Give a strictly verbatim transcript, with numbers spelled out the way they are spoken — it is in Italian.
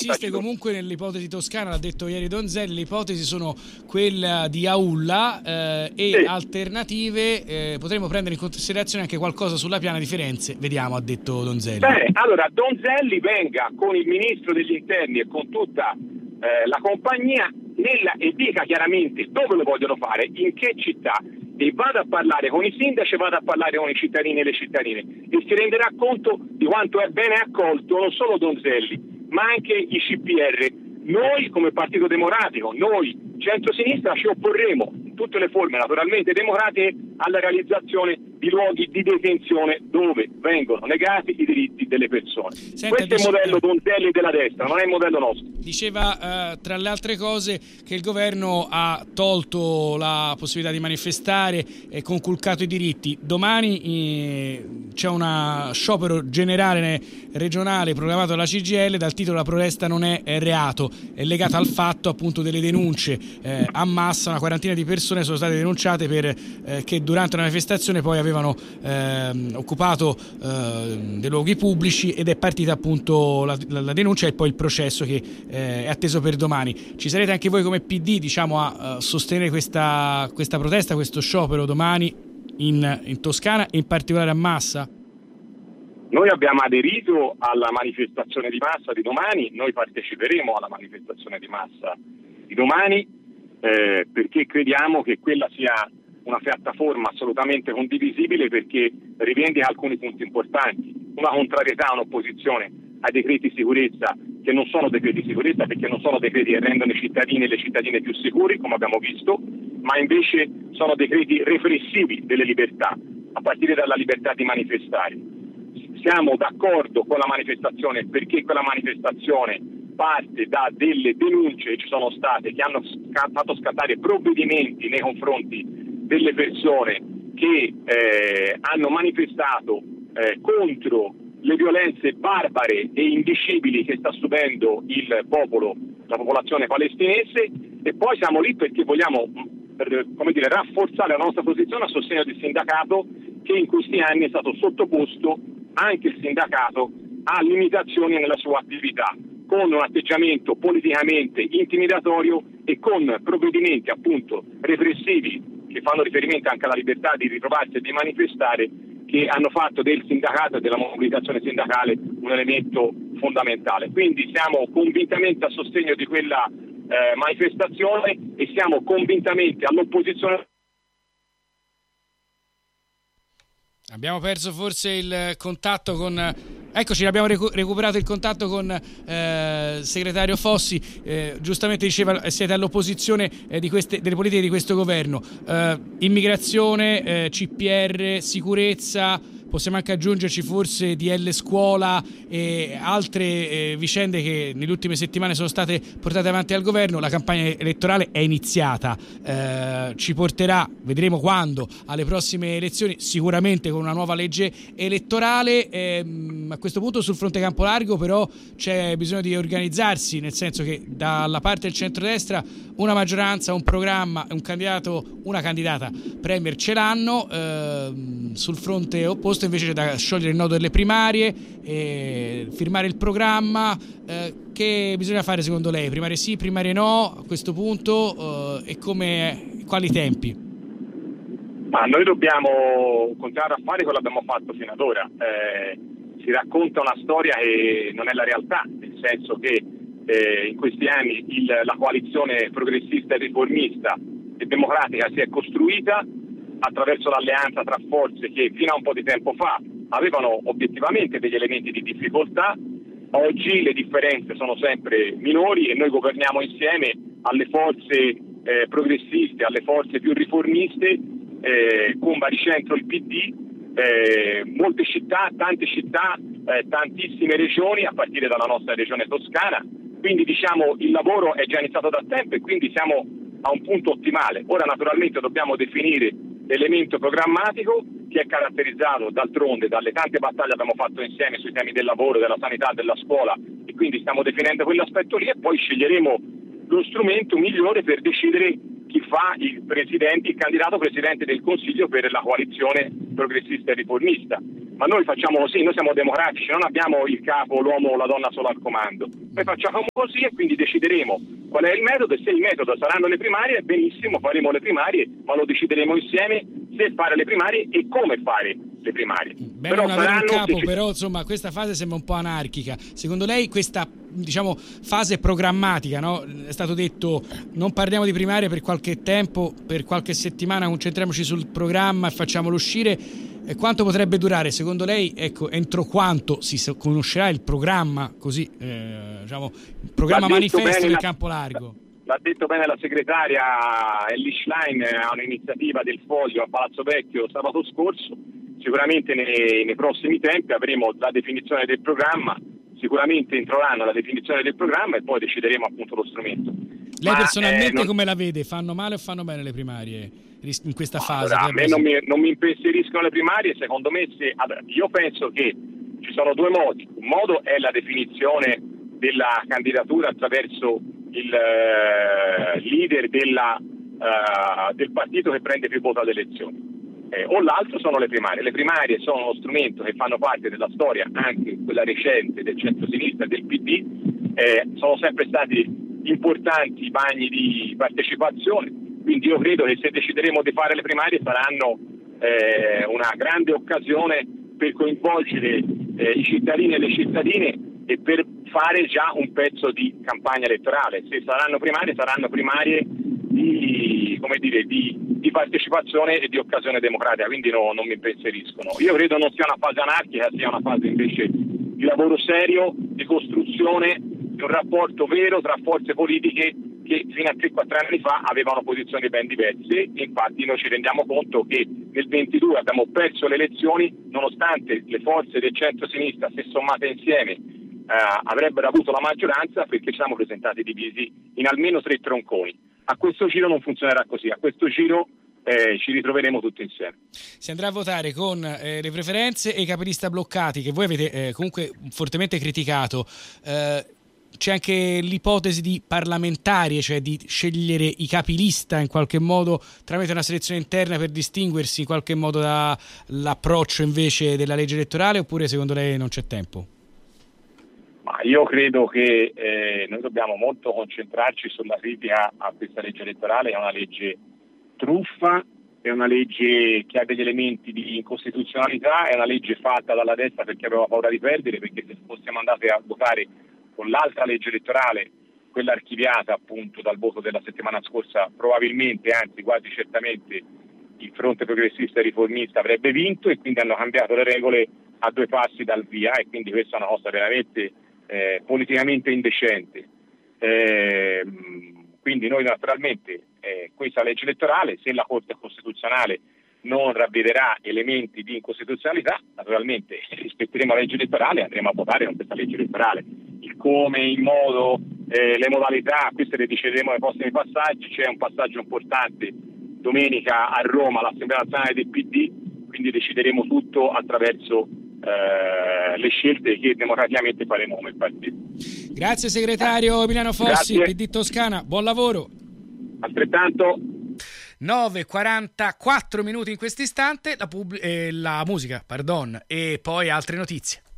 esiste comunque nell'ipotesi toscana, l'ha detto ieri Donzelli, le ipotesi sono quella di Aulla eh, e sì. alternative, eh, potremmo prendere in considerazione anche qualcosa sulla Piana di Firenze, vediamo, ha detto Donzelli. Bene, allora Donzelli venga con il ministro degli interni e con tutta eh, la compagnia nella, e dica chiaramente dove lo vogliono fare, in che città, e vada a parlare con i sindaci, vada a parlare con i cittadini e le cittadine, e si renderà conto di quanto è bene accolto non solo Donzelli ma anche i C P R. Noi come Partito Democratico, noi centrosinistra, ci opporremo in tutte le forme naturalmente democratiche alla realizzazione di luoghi di detenzione dove vengono negati i diritti delle persone. Senta, questo dice... è il modello Donzelli della destra, non è il modello nostro. Diceva eh, tra le altre cose che il governo ha tolto la possibilità di manifestare e conculcato i diritti. Domani eh, c'è uno sciopero generale regionale proclamato dalla C G I L dal titolo "La protesta non è reato", è legata al fatto appunto delle denunce eh, a massa. Una quarantina di persone sono state denunciate per eh, che durante una manifestazione poi avevano eh, occupato eh, dei luoghi pubblici, ed è partita appunto la, la, la denuncia e poi il processo che eh, è atteso per domani. Ci sarete anche voi come P D, diciamo, a, a sostenere questa, questa protesta, questo sciopero domani in, in Toscana e in particolare a Massa? Noi abbiamo aderito alla manifestazione di massa di domani, noi parteciperemo alla manifestazione di massa di domani eh, perché crediamo che quella sia una piattaforma assolutamente condivisibile, perché rivendica alcuni punti importanti: una contrarietà, un'opposizione ai decreti di sicurezza che non sono decreti di sicurezza, perché non sono decreti che rendono i cittadini e le cittadine più sicuri, come abbiamo visto, ma invece sono decreti repressivi delle libertà, a partire dalla libertà di manifestare. Siamo d'accordo con la manifestazione perché quella manifestazione parte da delle denunce che ci sono state, che hanno fatto scattare provvedimenti nei confronti delle persone che eh, hanno manifestato eh, contro le violenze barbare e indicibili che sta subendo il popolo, la popolazione palestinese, e poi siamo lì perché vogliamo, per, come dire, rafforzare la nostra posizione a sostegno del sindacato, che in questi anni è stato sottoposto anche il sindacato a limitazioni nella sua attività, con un atteggiamento politicamente intimidatorio e con provvedimenti appunto repressivi che fanno riferimento anche alla libertà di ritrovarsi e di manifestare, che hanno fatto del sindacato e della mobilitazione sindacale un elemento fondamentale. Quindi siamo convintamente a sostegno di quella eh, manifestazione e siamo convintamente all'opposizione. Abbiamo perso forse il contatto con... Eccoci, abbiamo recu- recuperato il contatto con eh, il segretario Fossi. Eh, giustamente diceva, siete all'opposizione eh, di queste, delle politiche di questo governo. Eh, immigrazione, eh, C P R, sicurezza, possiamo anche aggiungerci forse D L scuola e altre eh, vicende che nelle ultime settimane sono state portate avanti dal governo. La campagna elettorale è iniziata, eh, ci porterà, vedremo quando, alle prossime elezioni, sicuramente con una nuova legge elettorale. Eh, a questo punto sul fronte campo largo però c'è bisogno di organizzarsi, nel senso che dalla parte del centrodestra una maggioranza, un programma, un candidato, una candidata premier ce l'hanno, eh, sul fronte opposto invece c'è da sciogliere il nodo delle primarie, eh, firmare il programma. Eh, che bisogna fare secondo lei? Primarie sì, primarie no a questo punto, eh, e come, quali tempi? Ma noi dobbiamo continuare a fare quello che abbiamo fatto fino ad ora. Eh, si racconta una storia che non è la realtà, nel senso che eh, in questi anni il, la coalizione progressista e riformista e democratica si è costruita attraverso l'alleanza tra forze che fino a un po' di tempo fa avevano obiettivamente degli elementi di difficoltà. Oggi le differenze sono sempre minori e noi governiamo insieme alle forze eh, progressiste, alle forze più riformiste, eh, con baricentro il P D, eh, molte città, tante città, eh, tantissime regioni, a partire dalla nostra regione toscana. Quindi diciamo il lavoro è già iniziato da tempo e quindi siamo a un punto ottimale. Ora naturalmente dobbiamo definire l'elemento programmatico, che è caratterizzato d'altronde dalle tante battaglie che abbiamo fatto insieme sui temi del lavoro, della sanità, della scuola, e quindi stiamo definendo quell'aspetto lì e poi sceglieremo lo strumento migliore per decidere chi fa il presidente, il candidato presidente del Consiglio per la coalizione progressista e riformista. ma noi facciamo così, noi siamo democratici, non abbiamo il capo, l'uomo o la donna solo al comando. Noi facciamo così e quindi decideremo qual è il metodo, e se il metodo saranno le primarie, benissimo, faremo le primarie, ma lo decideremo insieme se fare le primarie e come fare le primarie. Bene, non avere un capo, dec- però insomma questa fase sembra un po' anarchica. Secondo lei questa, diciamo, fase programmatica, no? È stato detto non parliamo di primarie per qualche tempo, per qualche settimana concentriamoci sul programma e facciamolo uscire. E quanto potrebbe durare? Secondo lei, ecco, entro quanto si conoscerà il programma, così, eh, diciamo, il programma manifesto del campo largo? L'ha detto bene la segretaria Ellie Schlein a un'iniziativa del Foglio a Palazzo Vecchio sabato scorso. Sicuramente nei, nei prossimi tempi avremo la definizione del programma, sicuramente entro l'anno la definizione del programma e poi decideremo appunto lo strumento. Lei Ma, personalmente eh, non... come la vede? Fanno male o fanno bene le primarie in questa fase? Allora, a me non mi, non mi impensieriscono le primarie, secondo me se, allora, io penso che ci sono due modi. Un modo è la definizione della candidatura attraverso il uh, leader della, uh, del partito che prende più voti alle elezioni. Eh, o l'altro sono le primarie. Le primarie sono uno strumento che fanno parte della storia, anche quella recente, del centro-sinistra e del P D, eh, sono sempre stati importanti bagni di partecipazione, quindi io credo che se decideremo di fare le primarie saranno eh, una grande occasione per coinvolgere eh, i cittadini e le cittadine e per fare già un pezzo di campagna elettorale. Se saranno primarie, saranno primarie di, come dire, di, di partecipazione e di occasione democratica, quindi no, non mi impensieriscono. Io credo non sia una fase anarchica, sia una fase invece di lavoro serio, di costruzione di un rapporto vero tra forze politiche che fino a tre quattro anni fa avevano posizioni ben diverse. Infatti noi ci rendiamo conto che nel ventidue abbiamo perso le elezioni nonostante le forze del centro-sinistra, se sommate insieme, eh, avrebbero avuto la maggioranza, perché ci siamo presentati divisi in almeno tre tronconi. A questo giro non funzionerà così, a questo giro eh, ci ritroveremo tutti insieme. Si andrà a votare con eh, le preferenze e i capilista bloccati, che voi avete eh, comunque fortemente criticato. Eh, C'è anche l'ipotesi di parlamentari, cioè di scegliere i capilista in qualche modo tramite una selezione interna per distinguersi in qualche modo dall'approccio invece della legge elettorale, oppure secondo lei non c'è tempo? Ma io credo che eh, noi dobbiamo molto concentrarci sulla critica a questa legge elettorale. È una legge truffa, è una legge che ha degli elementi di incostituzionalità, è una legge fatta dalla destra perché aveva paura di perdere, perché se fossimo andati a votare con l'altra legge elettorale, quella archiviata appunto dal voto della settimana scorsa, probabilmente, anzi quasi certamente, il fronte progressista e riformista avrebbe vinto, e quindi hanno cambiato le regole a due passi dal via, e quindi questa è una cosa veramente eh, politicamente indecente. Eh, quindi noi naturalmente eh, questa legge elettorale, se la Corte Costituzionale non ravvederà elementi di incostituzionalità, naturalmente rispetteremo la legge elettorale e andremo a votare con questa legge elettorale. Il come, il modo, eh, le modalità, queste le decideremo nei prossimi passaggi. C'è un passaggio importante domenica a Roma all'Assemblea Nazionale del P D, quindi decideremo tutto attraverso eh, le scelte che democraticamente faremo come partito. Grazie segretario Emiliano Fossi, Grazie. P D Toscana, buon lavoro. Altrettanto. nove e quarantaquattro minuti in questo istante, la, pub- eh, la musica, pardon, e poi altre notizie.